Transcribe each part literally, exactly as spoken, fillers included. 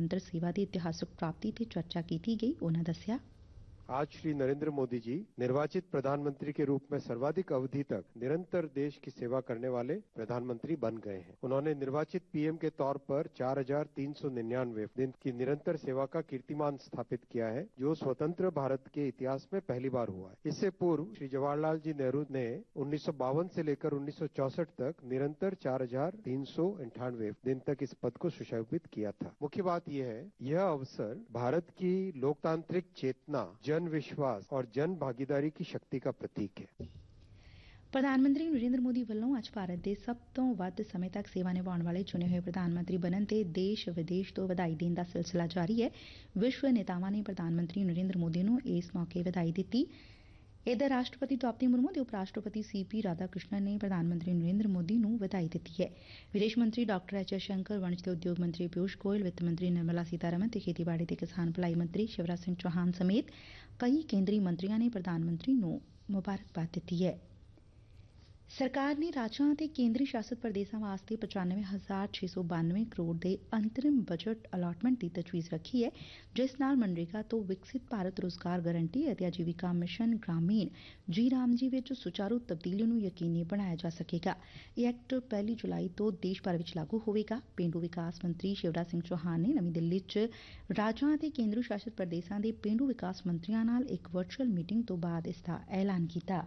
निरंतर सेवा की इतिहासक प्राप्ति ते चर्चा की गई। उन्होंने दस्सिया, आज श्री नरेंद्र मोदी जी निर्वाचित प्रधानमंत्री के रूप में सर्वाधिक अवधि तक निरंतर देश की सेवा करने वाले प्रधानमंत्री बन गए हैं। उन्होंने निर्वाचित पीएम के तौर पर चार हजार तीन सौ निन्यानवे दिन की निरंतर सेवा का कीर्तिमान स्थापित किया है, जो स्वतंत्र भारत के इतिहास में पहली बार हुआ है। इससे पूर्व श्री जवाहरलाल जी नेहरू ने उन्नीस सौ बावन से लेकर उन्नीस सौ चौसठ तक निरंतर चार हजार तीन सौ अंठानवे दिन तक इस पद को सुशोभित किया था। मुख्य बात यह है, यह अवसर भारत की लोकतांत्रिक चेतना, जन विश्वास और जन भागीदारी की शक्ति का प्रतीक है। प्रधानमंत्री नरेंद्र मोदी ਵੱਲੋਂ ਅੱਜ ਭਾਰਤ ਦੇ ਸਭ ਤੋਂ ਵੱਧ ਸਮੇਂ ਤੱਕ ਸੇਵਾ ਨਿਭਾਉਣ ਵਾਲੇ ਚੁਣੇ ਹੋਏ ਪ੍ਰਧਾਨ ਮੰਤਰੀ ਬਣਨ ਤੇ ਦੇਸ਼ ਵਿਦੇਸ਼ ਤੋਂ ਵਧਾਈ ਦੇਣ ਦਾ ਸਿਲਸਿਲਾ ਜਾਰੀ ਹੈ। ਵਿਸ਼ਵ ਨੇਤਾਵਾਂ ਨੇ ਪ੍ਰਧਾਨ ਮੰਤਰੀ ਨਰਿੰਦਰ ਮੋਦੀ ਨੂੰ ਇਸ ਮੌਕੇ ਵਧਾਈ ਦਿੱਤੀ। ਇਧਰ ਰਾਸ਼ਟਰਪਤੀ ਦ੍ਰੌਪਦੀ ਮੁਰਮੂ ਤੇ ਉਪ ਰਾਸ਼ਟਰਪਤੀ ਸੀ ਪੀ ਰਾਧਾ ਕ੍ਰਿਸ਼ਨਨ ਨੇ ਪ੍ਰਧਾਨ ਮੰਤਰੀ ਨਰਿੰਦਰ ਮੋਦੀ ਨੂੰ ਵਧਾਈ ਦਿੱਤੀ ਹੈ। ਵਿਦੇਸ਼ ਮੰਤਰੀ ਡਾਕਟਰ ਐਚ ਐਸ ਸ਼ੰਕਰ, ਵਣਜ ਤੇ ਉਦਯੋਗ ਮੰਤਰੀ ਪਿਊਸ਼ ਗੋਇਲ, ਵਿੱਤ ਮੰਤਰੀ ਨਿਰਮਲਾ ਸੀਤਾਰਮਨ ਤੇ ਖੇਤੀਬਾੜੀ ਤੇ ਕਿਸਾਨ ਭਲਾਈ ਮੰਤਰੀ ਸ਼ਿਵਰਾਜ ਸਿੰਘ ਚੌਹਾਨ ਸਮੇਤ ਕਈ ਕੇਂਦਰੀ ਮੰਤਰੀਆਂ ਨੇ ਪ੍ਰਧਾਨ ਮੰਤਰੀ ਨੂੰ ਮੁਬਾਰਕਬਾਦ ਦਿੱਤੀ ਹੈ। ਸਰਕਾਰ ਨੇ ਰਾਜਾਂ ਅਤੇ ਕੇਂਦਰੀ ਸ਼ਾਸਤ ਪ੍ਰਦੇਸ਼ਾਂ ਵਾਸਤੇ ਪਚਾਨਵੇਂ ਹਜ਼ਾਰ ਛੇ ਸੌ ਬਾਨਵੇਂ ਕਰੋੜ ਦੇ ਅੰਤਰਿਮ ਬਜਟ ਅਲਾਟਮੈਂਟ ਦੀ ਤਜਵੀਜ਼ ਰੱਖੀ ਹੈ, ਜਿਸ ਨਾਲ ਮਨਰੇਗਾ ਤੋਂ ਵਿਕਸਿਤ ਭਾਰਤ ਰੋਜ਼ਗਾਰ ਗਰੰਟੀ ਅਤੇ ਆਜੀਵਿਕਾ ਮਿਸ਼ਨ ਗ੍ਰਾਮੀਣ ਜੀ ਰਾਮਜੀ ਵਿੱਚ ਸੁਚਾਰੂ ਤਬਦੀਲੀ ਨੂੰ ਯਕੀਨੀ ਬਣਾਇਆ ਜਾ ਸਕੇਗਾ। ਇਹ ਐਕਟ ਪਹਿਲੀ ਜੁਲਾਈ ਤੋਂ ਦੇਸ਼ ਭਰ ਵਿੱਚ ਲਾਗੂ ਹੋਵੇਗਾ। ਪੇਂਡੂ ਵਿਕਾਸ ਮੰਤਰੀ ਸ਼ਿਵਰਾਜ ਸਿੰਘ ਚੌਹਾਨ ਨੇ ਨਵੀਂ ਦਿੱਲੀ 'ਚ ਰਾਜਾਂ ਅਤੇ ਕੇਂਦਰੀ ਸ਼ਾਸਤ ਪ੍ਰਦੇਸ਼ਾਂ ਦੇ ਪੇਂਡੂ ਵਿਕਾਸ ਮੰਤਰੀਆਂ ਨਾਲ ਇੱਕ ਵਰਚੁਅਲ ਮੀਟਿੰਗ ਤੋਂ ਬਾਅਦ ਇਸ ਦਾ ਐਲਾਨ ਕੀਤਾ।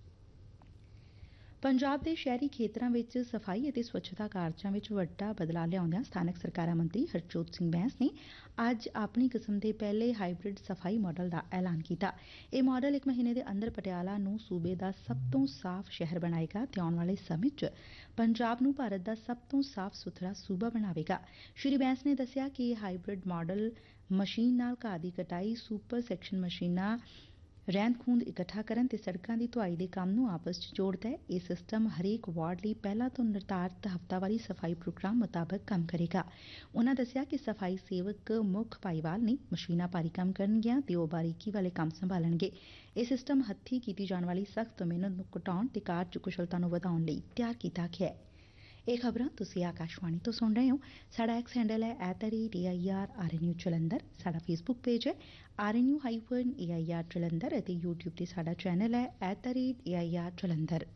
ਪੰਜਾਬ ਦੇ ਸ਼ਹਿਰੀ ਖੇਤਰਾਂ ਵਿੱਚ ਸਫਾਈ ਅਤੇ ਸਵੱਛਤਾ ਕਾਰਜਾਂ ਵਿੱਚ ਵੱਡਾ ਬਦਲਾਅ ਲਿਆਉਂਦਿਆਂ ਸਥਾਨਕ ਸਰਕਾਰਾਂ ਮੰਤਰੀ ਹਰਜੋਤ ਸਿੰਘ ਬੈਂਸ ਨੇ ਅੱਜ ਆਪਣੀ ਕਿਸਮ ਦੇ ਪਹਿਲੇ ਹਾਈਬ੍ਰਿਡ ਸਫਾਈ ਮਾਡਲ ਦਾ ਐਲਾਨ ਕੀਤਾ। ਇਹ ਮਾਡਲ ਇੱਕ ਮਹੀਨੇ ਦੇ ਅੰਦਰ ਪਟਿਆਲਾ ਨੂੰ ਸੂਬੇ ਦਾ ਸਭ ਤੋਂ ਸਾਫ਼ ਸ਼ਹਿਰ ਬਣਾਏਗਾ ਤੇ ਆਉਣ ਵਾਲੇ ਸਮੇਂ 'ਚ ਪੰਜਾਬ ਨੂੰ ਭਾਰਤ ਦਾ ਸਭ ਤੋਂ ਸਾਫ਼ ਸੁਥਰਾ ਸੂਬਾ ਬਣਾਵੇਗਾ। ਸ਼੍ਰੀ ਬੈਂਸ ਨੇ ਦੱਸਿਆ ਕਿ ਇਹ ਹਾਈਬ੍ਰਿਡ ਮਾਡਲ ਮਸ਼ੀਨ ਨਾਲ ਘਾਹ ਦੀ ਕਟਾਈ, ਸੁਪਰ ਸੈਕਸ਼ਨ ਮਸ਼ੀਨਾਂ, ਰਹਿੰਦ ਖੂੰਹਦ ਇਕੱਠਾ ਕਰਨ ਤੇ ਸੜਕਾਂ ਦੀ ਧੁਆਈ ਦੇ ਕੰਮ ਨੂੰ ਆਪਸ 'ਚ ਜੋੜਦਾ ਹੈ। ਇਹ ਸਿਸਟਮ ਹਰੇਕ ਵਾਰਡ ਲਈ ਪਹਿਲਾਂ ਤੋਂ ਨਿਰਧਾਰਤ ਹਫ਼ਤਾਵਾਰੀ ਸਫਾਈ ਪ੍ਰੋਗਰਾਮ ਮੁਤਾਬਕ ਕੰਮ ਕਰੇਗਾ। ਉਨ੍ਹਾਂ ਦੱਸਿਆ ਕਿ ਸਫਾਈ ਸੇਵਕ ਮੁੱਖ ਭਾਈਵਾਲ ਨਹੀਂ, ਮਸ਼ੀਨਾਂ ਭਾਰੀ ਕੰਮ ਕਰਨਗੀਆਂ ਤੇ ਉਹ ਬਾਰੀਕੀ ਵਾਲੇ ਕੰਮ ਸੰਭਾਲਣਗੇ। ਇਹ ਸਿਸਟਮ ਹੱਥੀਂ ਕੀਤੀ ਜਾਣ ਵਾਲੀ ਸਖਤ ਮਿਹਨਤ ਨੂੰ ਘਟਾਉਣ ਤੇ ਕਾਰਜ ਕੁਸ਼ਲਤਾ ਨੂੰ ਵਧਾਉਣ ਲਈ ਤਿਆਰ ਕੀਤਾ ਗਿਆ ਹੈ। ਇਹ ਖਬਰਾਂ ਤੁਸੀਂ ਆਕਾਸ਼ਵਾਣੀ ਤੋਂ ਸੁਣ ਰਹੇ ਹੋ। ਸਾਡਾ ਐਕਸ ਹੈਂਡਲ ਹੈ at the rate A I R R N U Jalandhar. ਸਾਡਾ ਫੇਸਬੁੱਕ ਪੇਜ ਹੈ R N U hyphen A I R Jalandhar ਅਤੇ ਯੂਟਿਊਬ ਤੇ ਸਾਡਾ ਚੈਨਲ ਹੈ at the rate A I R Jalandhar.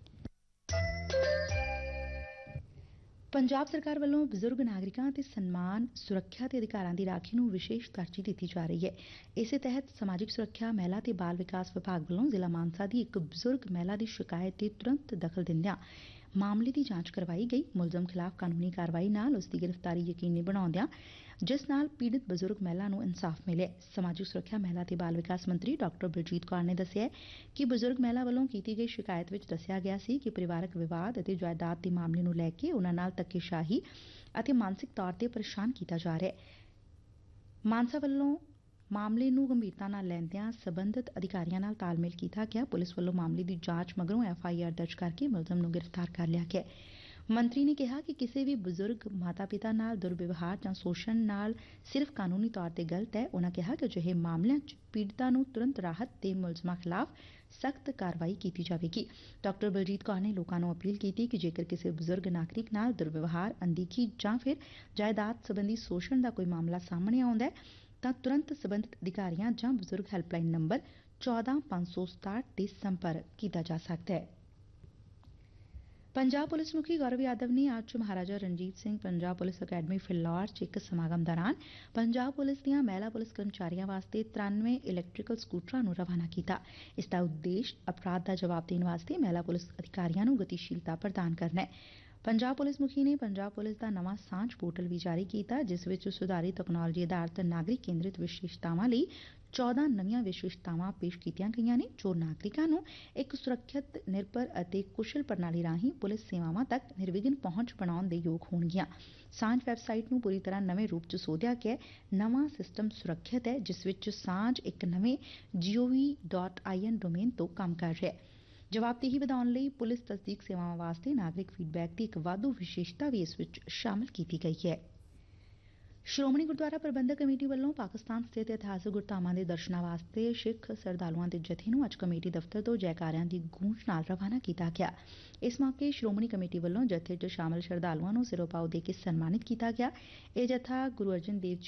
Punjab ਸਰਕਾਰ ਵੱਲੋਂ ਬਜ਼ੁਰਗ ਨਾਗਰਿਕਾਂ ਅਤੇ ਸਨਮਾਨ, ਸੁਰੱਖਿਆ ਤੇ ਅਧਿਕਾਰਾਂ ਦੀ ਰਾਖੀ ਨੂੰ ਵਿਸ਼ੇਸ਼ ਤਰਜੀਹ ਦਿੱਤੀ ਜਾ ਰਹੀ ਹੈ। ਇਸੇ ਤਹਿਤ ਸਮਾਜਿਕ ਸੁਰੱਖਿਆ, ਮਹਿਲਾ ਤੇ ਬਾਲ ਵਿਕਾਸ ਵਿਭਾਗ ਵੱਲੋਂ ਜ਼ਿਲ੍ਹਾ ਮਾਨਸਾ ਦੀ ਇੱਕ ਬਜ਼ੁਰਗ ਮਹਿਲਾ ਦੀ ਸ਼ਿਕਾਇਤ ਤੇ ਤੁਰੰਤ ਦਖਲ ਦਿੰਦਿਆਂ ਮਾਮਲੇ ਦੀ ਜਾਂਚ ਕਰਵਾਈ ਗਈ। ਮੁਲਜ਼ਮ ਖਿਲਾਫ ਕਾਨੂੰਨੀ ਕਾਰਵਾਈ ਨਾਲ ਉਸ ਦੀ ਗ੍ਰਿਫਤਾਰੀ ਯਕੀਨੀ ਬਣਾਉਂਦਿਆਂ ਜਿਸ ਨਾਲ ਪੀੜਤ ਬਜ਼ੁਰਗ ਮਹਿਲਾ ਨੂੰ ਇਨਸਾਫ ਮਿਲਿਆ। ਸਮਾਜਿਕ ਸੁਰੱਖਿਆ, ਮਹਿਲਾ ਤੇ ਬਾਲ ਵਿਕਾਸ ਮੰਤਰੀ ਡਾਕਟਰ ਬਲਜੀਤ ਕੌਰ ਨੇ ਦੱਸਿਆ ਕਿ ਬਜ਼ੁਰਗ ਮਹਿਲਾ ਵੱਲੋਂ ਕੀਤੀ ਗਈ ਸ਼ਿਕਾਇਤ ਵਿੱਚ ਦੱਸਿਆ ਗਿਆ ਸੀ ਕਿ ਪਰਿਵਾਰਕ ਵਿਵਾਦ ਅਤੇ ਜਾਇਦਾਦ ਦੇ ਮਾਮਲੇ ਨੂੰ ਲੈ ਕੇ ਉਨ੍ਹਾਂ ਨਾਲ ਧੱਕੇਸ਼ਾਹੀ ਅਤੇ ਮਾਨਸਿਕ ਤੌਰ ਤੇ ਪਰੇਸ਼ਾਨ ਕੀਤਾ ਜਾ ਰਿਹਾ ਹੈ। ਮਾਨਸਾ ਵੱਲੋਂ ਮਾਮਲੇ ਨੂੰ ਗੰਭੀਰਤਾ ਨਾਲ ਲੈਂਦਿਆਂ ਸਬੰਧਤ ਅਧਿਕਾਰੀਆਂ ਨਾਲ ਤਾਲਮੇਲ ਕੀਤਾ ਗਿਆ। ਪੁਲਿਸ ਵੱਲੋਂ ਮਾਮਲੇ ਦੀ ਜਾਂਚ ਮਗਰੋਂ ਐਫ ਆਈ ਆਰ ਦਰਜ ਕਰਕੇ ਮੁਲਜ਼ਮ ਨੂੰ ਗ੍ਰਿਫਤਾਰ ਕਰ ਲਿਆ ਗਿਆ। ਮੰਤਰੀ ਨੇ ਕਿਹਾ ਕਿ ਕਿਸੇ ਵੀ ਬਜ਼ੁਰਗ ਮਾਤਾ ਪਿਤਾ ਨਾਲ ਦੁਰਵਿਵਹਾਰ ਜਾਂ ਸ਼ੋਸ਼ਣ ਨਾਲ ਸਿਰਫ ਕਾਨੂੰਨੀ ਤੌਰ ਤੇ ਗਲਤ ਹੈ। ਉਨ੍ਹਾਂ ਕਿਹਾ ਕਿ ਅਜਿਹੇ ਮਾਮਲਿਆਂ 'ਚ ਪੀੜਤਾਂ ਨੂੰ ਤੁਰੰਤ ਰਾਹਤ ਤੇ ਮੁਲਜ਼ਮਾਂ ਖਿਲਾਫ ਸਖਤ ਕਾਰਵਾਈ ਕੀਤੀ ਜਾਵੇਗੀ। ਡਾਕਟਰ ਬਲਜੀਤ ਕੌਰ ਨੇ ਲੋਕਾਂ ਨੂੰ ਅਪੀਲ ਕੀਤੀ ਕਿ ਜੇਕਰ ਕਿਸੇ ਬਜ਼ੁਰਗ ਨਾਗਰਿਕ ਨਾਲ ਦੁਰਵਿਵਹਾਰ, ਅਣਦੇਖੀ ਜਾਂ ਫਿਰ ਜਾਇਦਾਦ ਸੰਬੰਧੀ ਸ਼ੋਸ਼ਣ ਦਾ ਕੋਈ ਮਾਮਲਾ ਸਾਹਮਣੇ ਆਉਂਦਾ ਹੈ ਤਾਂ ਤੁਰੰਤ ਸਬੰਧਤ ਅਧਿਕਾਰੀਆਂ ਜਾਂ ਬਜ਼ੁਰਗ ਹੈਲਪਲਾਈਨ ਨੰਬਰ ਚੌਦਾਂ ਪੰਜ ਸੌ ਸਤਾਹਠ ਤੇ ਸੰਪਰਕ ਕੀਤਾ ਜਾ ਸਕਦਾ ਹੈ। ਪੰਜਾਬ ਪੁਲਿਸ ਮੁਖੀ ਗੌਰਵ ਯਾਦਵ ਨੇ ਅੱਜ ਮਹਾਰਾਜਾ ਰਣਜੀਤ ਸਿੰਘ ਪੰਜਾਬ ਪੁਲਿਸ ਅਕੈਡਮੀ ਫਿਲੌਰ 'ਚ ਇੱਕ ਸਮਾਗਮ ਦੌਰਾਨ ਪੰਜਾਬ ਪੁਲਿਸ ਦੀਆਂ ਮਹਿਲਾ ਪੁਲਿਸ ਕਰਮਚਾਰੀਆਂ ਵਾਸਤੇ ਤਰਾਨਵੇਂ ਇਲੈਕਟ੍ਰੀਕਲ ਸਕੂਟਰਾਂ ਨੂੰ ਰਵਾਨਾ ਕੀਤਾ। ਇਸ ਦਾ ਉਦੇਸ਼ ਅਪਰਾਧ ਦਾ ਜਵਾਬ ਦੇਣ ਵਾਸਤੇ ਮਹਿਲਾ ਪੁਲਿਸ ਅਧਿਕਾਰੀਆਂ ਨੂੰ ਗਤੀਸ਼ੀਲਤਾ ਪ੍ਰਦਾਨ ਕਰਨਾ ਹੈ। ਪੰਜਾਬ ਪੁਲਿਸ ਮੁਖੀ ਨੇ ਪੰਜਾਬ ਪੁਲਿਸ ਦਾ ਨਵਾਂ ਸਾਂਝ ਪੋਰਟਲ ਵੀ ਜਾਰੀ ਕੀਤਾ, ਜਿਸ ਵਿੱਚ ਸੁਧਾਰੀ ਤਕਨਾਲੋਜੀ ਆਧਾਰਿਤ ਨਾਗਰਿਕ ਕੇਂਦਰਿਤ ਵਿਸ਼ੇਸ਼ਤਾਵਾਂ ਲਈ ਚੌਦਾਂ ਨਵੀਆਂ ਵਿਸ਼ੇਸ਼ਤਾਵਾਂ ਪੇਸ਼ ਕੀਤੀਆਂ ਗਈਆਂ ਨੇ, ਜੋ ਨਾਗਰਿਕਾਂ ਨੂੰ ਇੱਕ ਸੁਰੱਖਿਅਤ, ਨਿਰਭਰ ਅਤੇ ਕੁਸ਼ਲ ਪ੍ਰਣਾਲੀ ਰਾਹੀਂ ਪੁਲਿਸ ਸੇਵਾਵਾਂ ਤੱਕ ਨਿਰਵਿਘਨ ਪਹੁੰਚ ਬਣਾਉਣ ਦੇ ਯੋਗ ਹੋਣਗੀਆਂ। ਸਾਂਝ ਵੈਬਸਾਈਟ ਨੂੰ ਪੂਰੀ ਤਰ੍ਹਾਂ ਨਵੇਂ ਰੂਪ 'ਚ ਸੋਧਿਆ ਗਿਆ। ਨਵਾਂ ਸਿਸਟਮ ਸੁਰੱਖਿਅਤ ਹੈ, ਜਿਸ ਵਿੱਚ ਸਾਂਝ ਇੱਕ ਨਵੇਂ ਜੀ ਓ ਵੀ ਡਾਟ ਆਈ ਐਨ ਡੋਮੇਨ ਤੋਂ ਕੰਮ ਕਰ ਰਿਹਾ ਹੈ। ਜਵਾਬਦੇਹੀ ਵਧਾਉਣ ਲਈ ਪੁਲਿਸ ਤਸਦੀਕ ਸੇਵਾਵਾਂ ਵਾਸਤੇ ਨਾਗਰਿਕ ਫੀਡਬੈਕ ਦੀ ਇੱਕ ਵਾਧੂ ਵਿਸ਼ੇਸ਼ਤਾ ਵੀ ਇਸ ਵਿੱਚ ਸ਼ਾਮਲ ਕੀਤੀ ਗਈ ਹੈ। ਸ਼੍ਰੋਮਣੀ ਗੁਰਦੁਆਰਾ ਪ੍ਰਬੰਧਕ ਕਮੇਟੀ ਵੱਲੋਂ ਪਾਕਿਸਤਾਨ ਸਥਿਤ ਇਤਿਹਾਸਕ ਗੁਰਧਾਮਾਂ ਦੇ ਦਰਸ਼ਨਾਂ ਵਾਸਤੇ ਸਿੱਖ ਸ਼ਰਧਾਲੂਆਂ ਦੇ ਜਥੇ ਨੂੰ ਅੱਜ ਕਮੇਟੀ ਦਫ਼ਤਰ ਤੋਂ ਜੈਕਾਰਿਆਂ ਦੀ ਗੂੰਜ ਨਾਲ ਰਵਾਨਾ ਕੀਤਾ ਗਿਆ। ਇਸ ਮੌਕੇ ਸ਼੍ਰੋਮਣੀ ਕਮੇਟੀ ਵੱਲੋਂ ਜਥੇ 'ਚ ਸ਼ਾਮਲ ਸ਼ਰਧਾਲੂਆਂ ਨੂੰ ਸਿਰੋਪਾਓ ਦੇ ਕੇ ਸਨਮਾਨਿਤ ਕੀਤਾ ਗਿਆ। ਇਹ ਜਥਾ ਗੁਰੂ ਅਰਜਨ ਦੇਵ